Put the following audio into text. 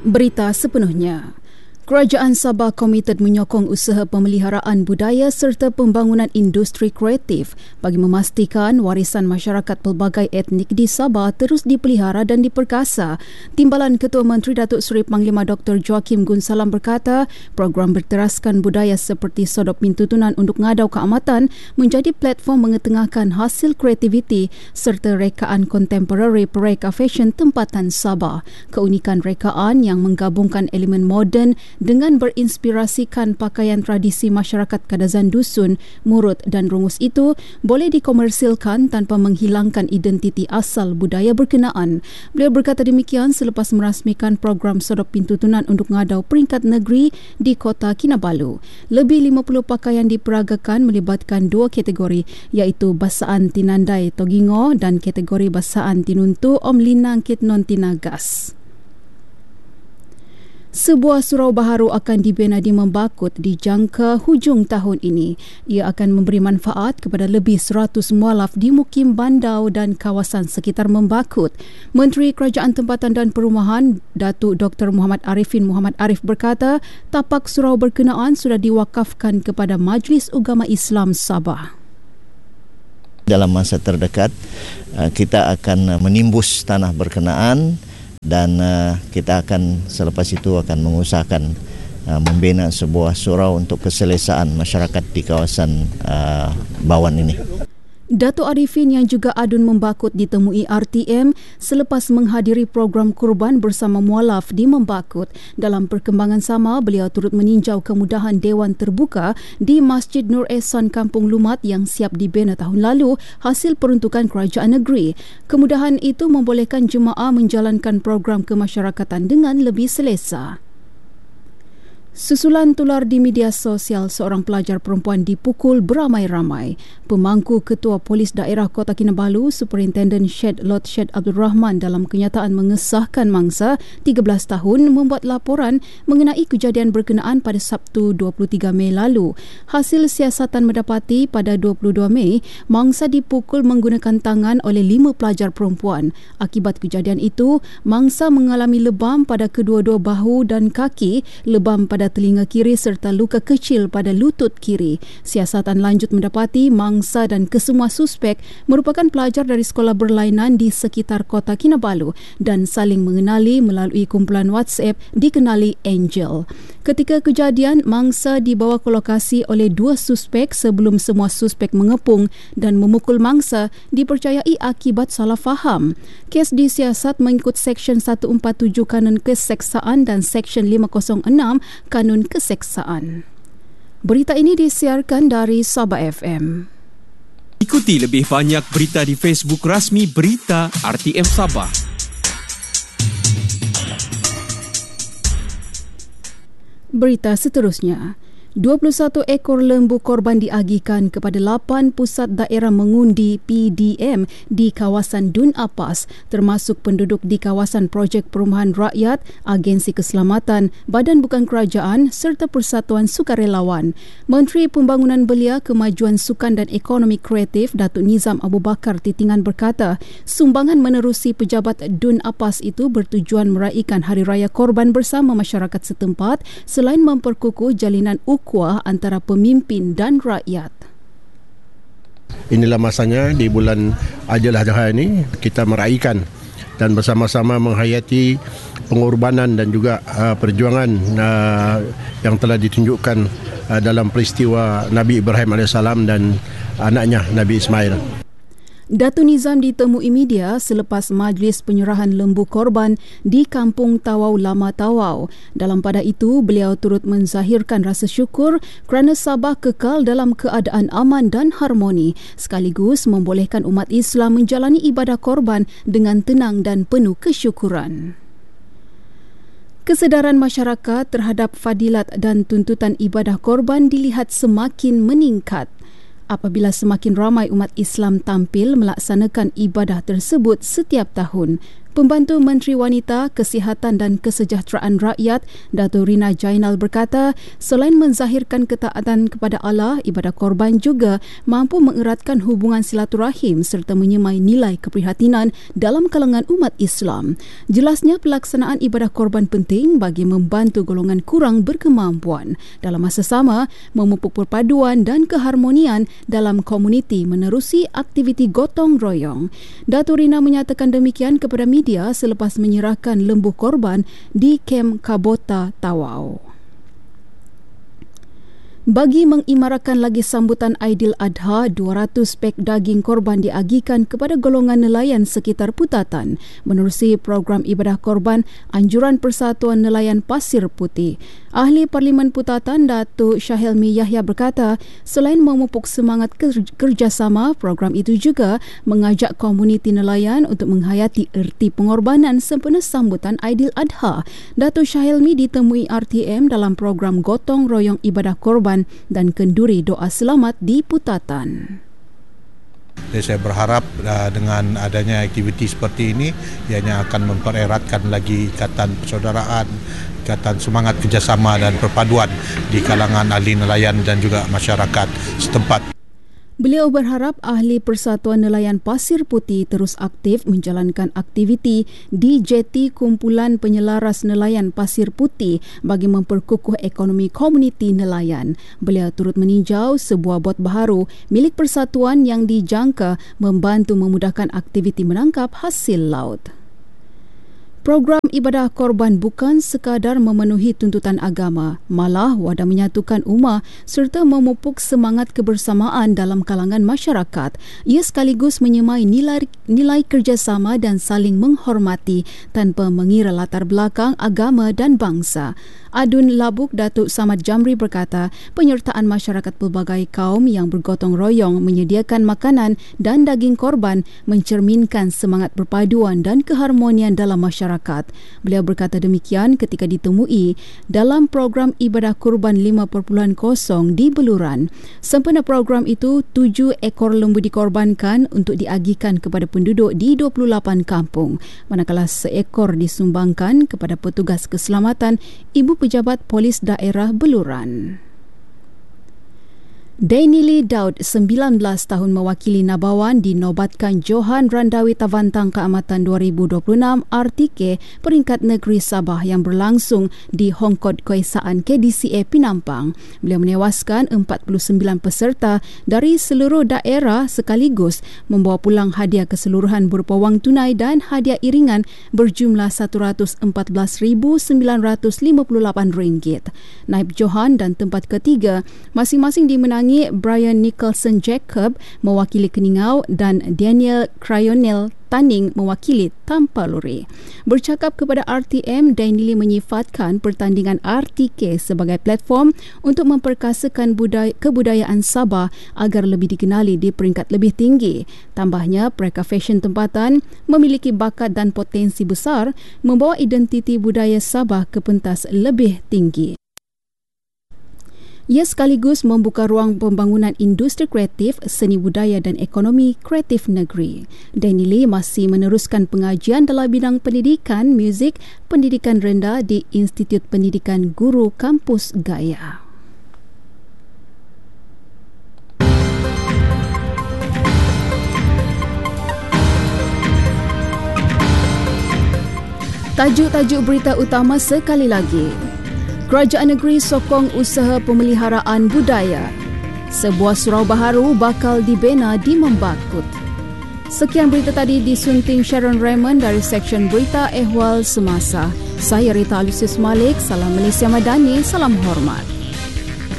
Berita sepenuhnya. Kerajaan Sabah komited menyokong usaha pemeliharaan budaya serta pembangunan industri kreatif bagi memastikan warisan masyarakat pelbagai etnik di Sabah terus dipelihara dan diperkasa. Timbalan Ketua Menteri Datuk Seri Panglima Dr. Joachim Gunsalam berkata, program berteraskan budaya seperti Sodop Pintu Tunan untuk Ngadau Keamatan menjadi platform mengetengahkan hasil kreativiti serta rekaan kontemporari Pereka Fashion tempatan Sabah. Keunikan rekaan yang menggabungkan elemen moden dengan berinspirasikan pakaian tradisi masyarakat Kadazan Dusun, Murut dan Rungus itu boleh dikomersilkan tanpa menghilangkan identiti asal budaya berkenaan. Beliau berkata demikian selepas merasmikan program Sodop Pintu Tunan untuk Ngadau peringkat negeri di Kota Kinabalu. Lebih 50 pakaian diperagakan melibatkan dua kategori iaitu Basaan Tinandai Togingo dan kategori Basaan Tinuntu Om Linang Kitnon Tinagas. Sebuah surau baharu akan dibina di Membakut dijangka hujung tahun ini. Ia akan memberi manfaat kepada lebih 100 mualaf di Mukim Bandau dan kawasan sekitar Membakut. Menteri Kerajaan Tempatan dan Perumahan Datuk Dr. Muhammad Arifin Muhammad Arif berkata, tapak surau berkenaan sudah diwakafkan kepada Majlis Ugama Islam Sabah. Dalam masa terdekat, kita akan menimbus tanah berkenaan dan kita akan selepas itu akan mengusahakan membina sebuah surau untuk keselesaan masyarakat di kawasan Bawan ini. Datuk Arifin yang juga adun Membakut ditemui RTM selepas menghadiri program kurban bersama mualaf di Membakut. Dalam perkembangan sama, beliau turut meninjau kemudahan Dewan Terbuka di Masjid Nur Ehsan Kampung Lumat yang siap dibina tahun lalu hasil peruntukan kerajaan negeri. Kemudahan itu membolehkan jemaah menjalankan program kemasyarakatan dengan lebih selesa. Susulan tular di media sosial, seorang pelajar perempuan dipukul beramai-ramai. Pemangku Ketua Polis Daerah Kota Kinabalu, Superintendent Syed Lot Syed Abdul Rahman dalam kenyataan mengesahkan mangsa 13 tahun membuat laporan mengenai kejadian berkenaan pada Sabtu 23 Mei lalu. Hasil siasatan mendapati pada 22 Mei, mangsa dipukul menggunakan tangan oleh 5 pelajar perempuan. Akibat kejadian itu, mangsa mengalami lebam pada kedua-dua bahu dan kaki, lebam pada telinga kiri serta luka kecil pada lutut kiri. Siasatan lanjut mendapati mangsa dan kesemua suspek merupakan pelajar dari sekolah berlainan di sekitar Kota Kinabalu dan saling mengenali melalui kumpulan WhatsApp dikenali Angel. Ketika kejadian, mangsa dibawa ke lokasi oleh 2 suspek sebelum semua suspek mengepung dan memukul mangsa dipercayai akibat salah faham. Kes disiasat mengikut Seksyen 147 Kanun Keseksaan dan Seksyen 506 Kanun Keseksaan. Berita ini disiarkan dari Sabah FM. Ikuti lebih banyak berita di Facebook rasmi Berita RTM Sabah. Berita seterusnya. 21 ekor lembu korban diagihkan kepada 8 pusat daerah mengundi PDM di kawasan Dun Apas, termasuk penduduk di kawasan Projek Perumahan Rakyat, Agensi Keselamatan, Badan Bukan Kerajaan serta Persatuan Sukarelawan. Menteri Pembangunan Belia, Kemajuan Sukan dan Ekonomi Kreatif Datuk Nizam Abu Bakar Titingan berkata, sumbangan menerusi pejabat Dun Apas itu bertujuan meraihkan Hari Raya Korban bersama masyarakat setempat selain memperkukuh jalinan kuah antara pemimpin dan rakyat. Inilah masanya di bulan Aidiladha ini kita meraihkan dan bersama-sama menghayati pengorbanan dan juga perjuangan yang telah ditunjukkan dalam peristiwa Nabi Ibrahim AS dan anaknya Nabi Ismail. Datuk Nizam ditemui media selepas majlis penyerahan lembu korban di Kampung Tawau Lama Tawau. Dalam pada itu, beliau turut menzahirkan rasa syukur kerana Sabah kekal dalam keadaan aman dan harmoni, sekaligus membolehkan umat Islam menjalani ibadah korban dengan tenang dan penuh kesyukuran. Kesedaran masyarakat terhadap fadilat dan tuntutan ibadah korban dilihat semakin meningkat apabila semakin ramai umat Islam tampil melaksanakan ibadah tersebut setiap tahun. Pembantu Menteri Wanita, Kesihatan dan Kesejahteraan Rakyat, Datuk Rina Jainal berkata, selain menzahirkan ketaatan kepada Allah, ibadah korban juga mampu mengeratkan hubungan silaturahim serta menyemai nilai keprihatinan dalam kalangan umat Islam. Jelasnya, pelaksanaan ibadah korban penting bagi membantu golongan kurang berkemampuan. Dalam masa sama, memupuk perpaduan dan keharmonian dalam komuniti menerusi aktiviti gotong royong. Datuk Rina menyatakan demikian kepada media selepas menyerahkan lembu korban di kem Kabota Tawau. Bagi mengimarakan lagi sambutan Aidiladha, 200 pek daging korban diagihkan kepada golongan nelayan sekitar Putatan menerusi program ibadah korban Anjuran Persatuan Nelayan Pasir Putih. Ahli Parlimen Putatan, Datuk Syahelmi Yahya berkata, selain memupuk semangat kerjasama, program itu juga mengajak komuniti nelayan untuk menghayati erti pengorbanan sempena sambutan Aidiladha. Datuk Syahelmi ditemui RTM dalam program gotong royong ibadah korban dan kenduri doa selamat di Putatan. Jadi saya berharap dengan adanya aktiviti seperti ini, ianya akan mempereratkan lagi ikatan persaudaraan, ikatan semangat kerjasama dan perpaduan di kalangan ahli nelayan dan juga masyarakat setempat. Beliau berharap ahli Persatuan Nelayan Pasir Putih terus aktif menjalankan aktiviti di jeti Kumpulan Penyelaras Nelayan Pasir Putih bagi memperkukuh ekonomi komuniti nelayan. Beliau turut meninjau sebuah bot baharu milik persatuan yang dijangka membantu memudahkan aktiviti menangkap hasil laut. Program ibadah korban bukan sekadar memenuhi tuntutan agama, malah wadah menyatukan ummah serta memupuk semangat kebersamaan dalam kalangan masyarakat. Ia sekaligus menyemai nilai kerjasama dan saling menghormati tanpa mengira latar belakang agama dan bangsa. Adun Labuk Datuk Samad Jamri berkata, penyertaan masyarakat pelbagai kaum yang bergotong royong menyediakan makanan dan daging korban mencerminkan semangat perpaduan dan keharmonian dalam masyarakat. Beliau berkata demikian ketika ditemui dalam program ibadah kurban 5.0 di Beluran. Sempena program itu, 7 ekor lembu dikorbankan untuk diagihkan kepada penduduk di 28 kampung, manakala seekor disumbangkan kepada petugas keselamatan Ibu Pejabat Polis Daerah Beluran. Dainili Daud, 19 tahun mewakili Nabawan, dinobatkan Johan Randawi Tavantang Keamatan 2026 RTK peringkat negeri Sabah yang berlangsung di Hongkod Keesaan KDCA Penampang. Beliau menewaskan 49 peserta dari seluruh daerah sekaligus membawa pulang hadiah keseluruhan berupa wang tunai dan hadiah iringan berjumlah RM114,958. Naib Johan dan tempat ketiga masing-masing dimenangi Brian Nicholson Jacob mewakili Keningau dan Daniel Crayonel Taning mewakili Tampaluri. Bercakap kepada RTM, Dainili menyifatkan pertandingan RTK sebagai platform untuk memperkasakan kebudayaan Sabah agar lebih dikenali di peringkat lebih tinggi. Tambahnya, Preka Fashion tempatan memiliki bakat dan potensi besar membawa identiti budaya Sabah ke pentas lebih tinggi. Ia sekaligus membuka ruang pembangunan industri kreatif, seni budaya dan ekonomi kreatif negeri. Dainili masih meneruskan pengajian dalam bidang pendidikan muzik, pendidikan rendah di Institut Pendidikan Guru Kampus Gaya. Tajuk-tajuk berita utama sekali lagi. Kerajaan negeri sokong usaha pemeliharaan budaya. Sebuah surau baharu bakal dibina di Membakut. Sekian berita tadi disunting Sharon Raymond dari Seksyen Berita Ehwal Semasa. Saya Rita Alusius Malik, salam Malaysia Madani, salam hormat.